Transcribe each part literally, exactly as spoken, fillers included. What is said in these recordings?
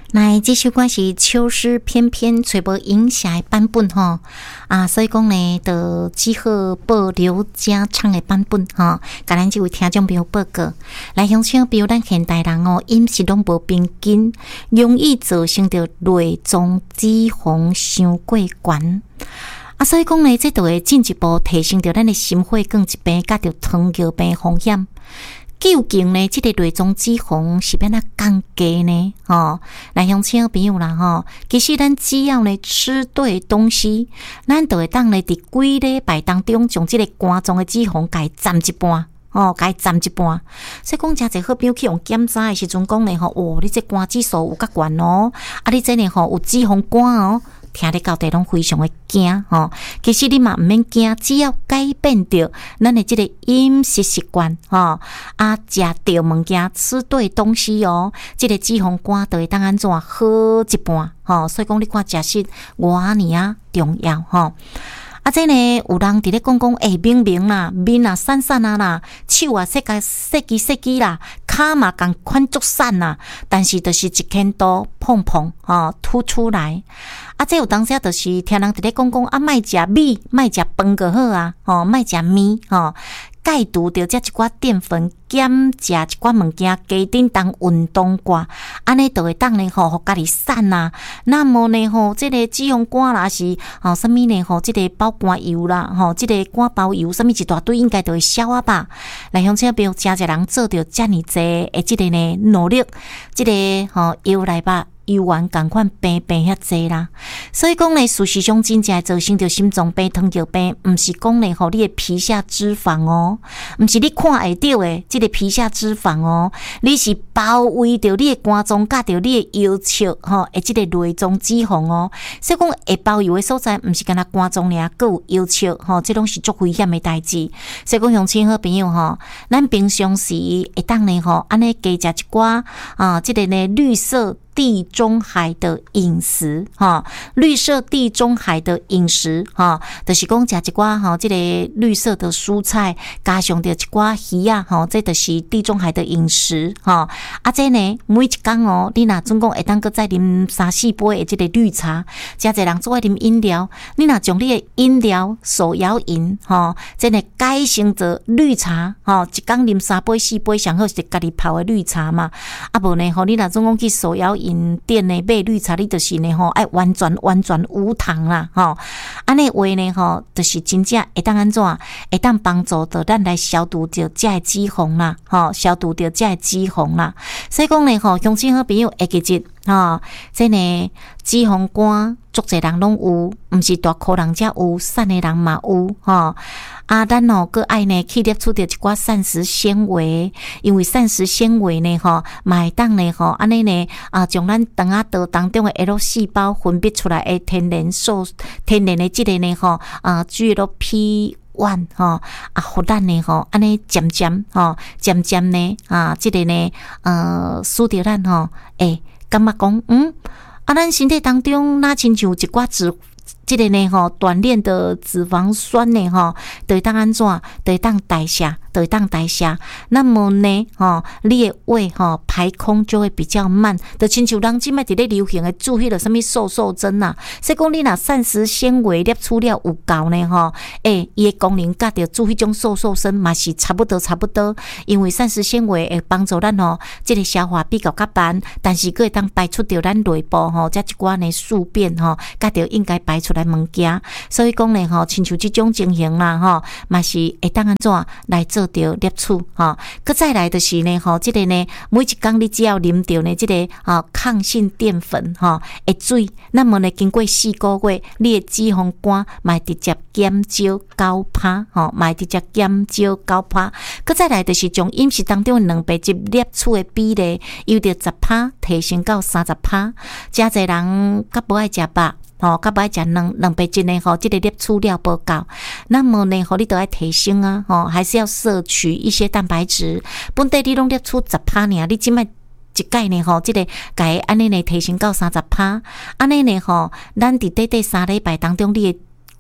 来，这首歌是秋诗翩翩吹无影写的版本吼啊，所以讲呢，就只好保留正唱的版本吼，甲咱这位听众朋友报告。来，乡亲朋友，咱现代人哦，饮食拢无平均，容易造成着内脏脂肪伤过悬。啊，所以讲呢，这就会进一步提升着咱的心血管疾病，甲着糖尿病风险。究竟呢，这个内脏脂肪是变哪降低呢？哦，来乡亲朋友啦吼，其实咱只要呢吃对东西，咱就会当呢伫几礼拜当中，将这个肝脏的脂肪改giảm一半。哦，该giảm一半，所以讲真侪好朋友去用检查的时阵讲呢吼，哦，你这肝指数有较悬哦，啊，你这呢吼有脂肪肝哦，听你到底拢非常的惊吼。其实你嘛毋免惊，只要改变着咱的这个饮食习惯吼，啊，食对物件，吃对东西哦，这个脂肪肝就会当安怎好一半吼。所以讲你看食食偌尔啊重要吼。啊，这呢有人伫咧讲讲，诶、欸，明明啦，面啊散散啊啦，手啊细个细支细支啦，骹嘛共款足散啦，但是就是一千多碰碰吼凸出来。啊，这有当时就是听人伫咧讲讲，啊，莫食米，莫食饭就好啊，吼，莫食面吼。戒除着这一寡淀粉，减食一寡物件，加顶当运动挂，安尼就会当呢吼，互家己瘦啊。那么呢吼，这个脂肪肝啦是吼，什么呢吼，这个包肝油啦，吼，这个肝包油，什么一大堆，应该就会消啊吧。来乡亲朋友，真侪人做着遮尔济诶，这个呢努力，这个吼腰来吧。油丸共款病病遐济啦，所以讲呢，事实上真正造成着心脏病、糖尿病，毋是讲呢，吼你的皮下脂肪哦，毋是你看会到的这个皮下脂肪哦，你是包围着你的肝脏，甲着你的腰鞘吼，诶，这个内脏脂肪哦，所以讲会包围的所在，毋是干那肝脏尔，还有腰鞘吼，这拢是足危险的代志。所以讲，乡亲好朋友吼，咱平常时会当呢吼，安尼加食一寡啊，这个呢绿色。地中海的饮食哈，绿色地中海的饮食哈，就是讲食一寡哈，这个绿色的蔬菜，加上着一寡鱼啊，哈，这就是地中海的饮食哈。啊，这呢每一天哦，你若总共会当个再啉三四杯的这个绿茶，真侪人做爱啉饮料，你若将你的饮料手摇饮哈，这呢改成做绿茶哈，一天啉三杯四杯，上好是家己泡的绿茶嘛。啊，无呢，吼，你若总共去手摇饮。饮店呢买绿茶，你就是呢吼，爱完全完全无糖啦吼。安尼话呢吼，就是真正会当安怎，会当帮助到咱来消毒掉这的脂肪啦，吼，消毒掉这的脂肪啦。所以讲呢吼，乡亲好朋友会记住吼，这呢脂肪肝足侪人拢有，毋是大颗人才有，瘦的人嘛有吼。啊，咱哦，个爱呢去摄取着一寡膳食纤维，因为膳食纤维呢，吼，嘛会当呢，吼，安尼呢，啊，将咱肠仔道当中的 L 细胞分泌出来的天然素、天然的这个呢，吼，啊 ，G L P 一 吼，啊，互咱呢，吼，安尼渐渐，吼，渐渐呢，啊，这个呢，呃，使着咱吼，诶，感觉讲，嗯，啊，咱身体当中哪亲像一寡脂。这个呢吼，锻炼的脂肪酸呢吼，就会当安怎？就会当代谢，就会当代谢。那么呢吼，你的胃吼排空就会比较慢。就亲像人即摆伫咧流行的注迄个什么瘦瘦针呐，所以讲你若膳食纤维摄取了有够呢吼，诶，伊的功能甲着注迄种瘦瘦针嘛是差不多差不多。因为膳食纤维会帮助咱吼，这个消化比较较慢，但是佫会当排出着咱内部吼，遮一寡呢宿便吼，甲着应该排出来物件，所以讲呢吼，亲像这种情形啦吼，嘛是会当安怎来做着摄取吼。佮再来就是呢吼，这个呢每一天你只要啉着呢这个啊抗性淀粉吼的水，那么呢经过四个月，你的脂肪肝嘛直接减少九趴吼，嘛直接减少九趴。佮再来就是将饮食当中蛋白质摄取的比例由着十趴提升到三十趴。真侪人较无爱食肉。吼，较不爱食蛋蛋白质呢，吼，这个摄取量不够，那么呢，吼，你都要提升啊，吼，还是要摄取一些蛋白质。本地你拢摄取十趴呢，你即摆一概呢，吼，这个该安尼呢提升到三十趴，安尼呢，吼，咱伫短短三礼拜当中，你的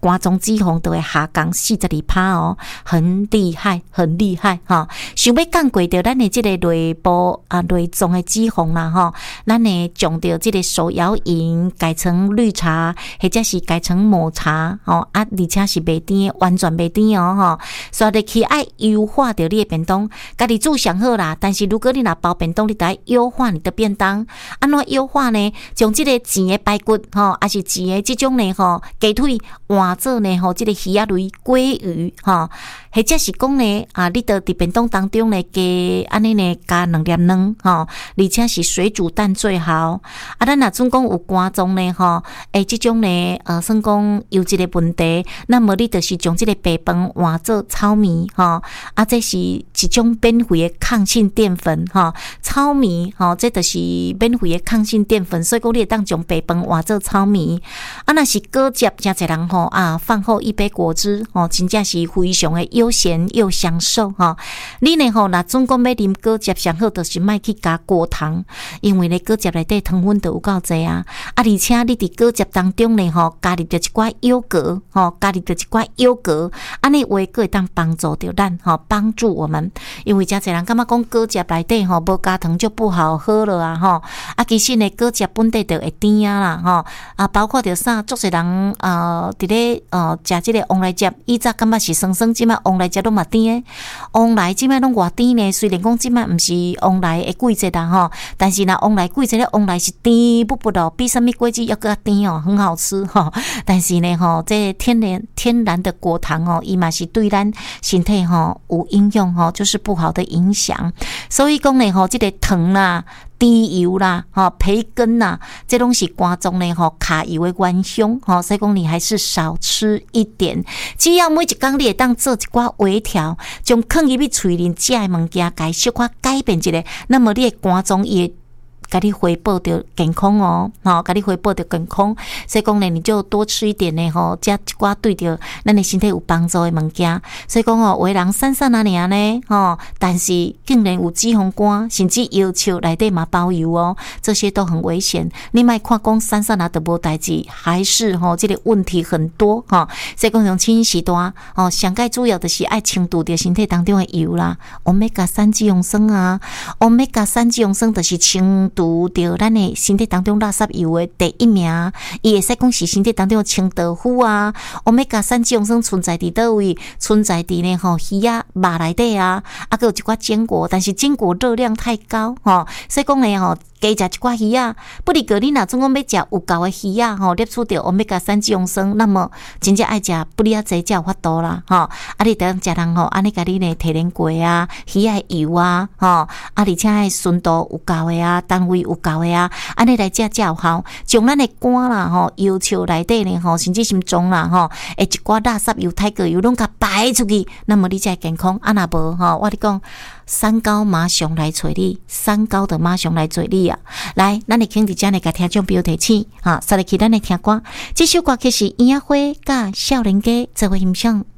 肝脏脂肪都会下降四十二趴哦，很厉害，很厉害哈。想要降过掉咱的这个内部啊内脏的脂肪啦哈，咱呢将掉这个手摇饮改成绿茶，或者是改成抹茶哦啊，而且是袂甜，完全袂甜哦哈。所以去爱优化掉你的便当，家己煮上好啦。但是如果你若包便当，你得爱优化你的便当，安怎优化呢？将这个钱的排骨吼，还是钱的这种呢吼，鸡腿换做呢吼，这个鱼仔类、鮭鱼吼，或者是讲呢啊，你得伫便当当中呢加安尼呢加两粒卵吼，而且是水煮蛋最好。啊，咱若总讲有肝脏呢吼，诶，这种呢呃，算讲有一个问题，那么你就是将这个白饭换做糙米吼，啊，这是一种免费的抗性淀粉吼，糙米吼，这就是免费的抗性淀粉，所以讲你会当将白饭换做糙米。啊，若是果汁，真侪人吼啊，饭后一杯果汁吼，真正是非常的悠闲又享受吼。你呢吼，若总讲要啉果汁，上好就是莫去加果糖，因为咧果汁内底糖分都有够济啊。啊，而且你伫果汁当中呢吼，加入着一寡优格吼，加入着一寡优格，安尼话佫会当帮助着咱吼，帮助我们。因为真侪人感觉讲果汁内底吼无加糖就不好喝了啊吼。啊，其实呢果汁本地就会甜啊啦吼。啊，包括着啥，足侪人呃伫咧呃食即个旺来汁，以前感觉是酸酸，即摆旺来汁拢嘛甜诶。旺来即摆拢偌甜呢？虽然讲即摆毋是旺来诶季节啦吼，但是若旺来季节咧，旺来是甜不不咯，比什么果汁要更甜哦，很好吃吼。但是呢吼，这天然天然的果糖哦，伊嘛是对咱身体吼有影响吼，就是不好的影响。所以讲呢吼，即个糖啦、猪油啦、吼培根啦，这拢是肝脏呢吼卡油的元凶吼，所以讲你还是少吃一点。只要每一工你会当做一寡微调，将放入去嘴里食的物件，改小可改变一下，那么你的肝脏也给你回报着健康哦，吼，给你回报着健康，所以讲呢，你就多吃一点呢，吼，加一寡对着咱的身体有帮助的物件。所以讲哦，有的人瘦瘦那尔呢，吼，但是竟然有脂肪肝，甚至腰笑内底嘛包油哦，这些都很危险。你莫看讲瘦瘦那都无代志，还是吼这个问题很多哈。所以讲用清时段哦，上盖主要就是爱清除着身体当中的油啦，欧米伽三脂溶酸啊，欧米伽三脂溶酸就是清除掉咱的身体当中垃圾油的第一名，伊会使讲是身体当中的清道夫啊。欧米伽三脂溶酸存在伫倒位？存在伫呢吼鱼啊、肉内底啊，啊，佮有一寡坚果，但是坚果热量太高吼，所以讲呢吼。加食一寡鱼啊，不离个你若总讲要食有够的鱼啊，吼，摄取到欧米伽三脂溶酸，那么真正爱食不离啊济才有法度啦，吼。啊，你当食人吼，安尼甲你呢提炼过啊，鱼的油啊，吼，啊，而且爱纯度有够的啊，单位有够的啊，安尼来食才有效，将咱的肝啦，吼，腰鞘内底呢，吼，甚至心脏啦，吼，诶，一寡垃圾油、太个油拢甲排出去，那么你才会健康。啊，若无吼，我你讲。三高马上来找你，三高的马上来找你啊！来，咱的兄弟姐呢，甲听众朋友提醒啊，再来去咱的听歌，这首歌曲是烟花甲少年家做伙欣赏。